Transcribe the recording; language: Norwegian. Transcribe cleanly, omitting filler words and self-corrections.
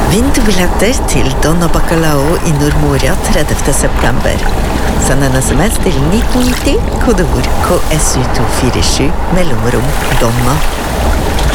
Vinn 2 billetter til Donna Bacalao i Nordmoria 30. september. Send en SMS til 1990, kodeord KSU247, mellomrom Donna.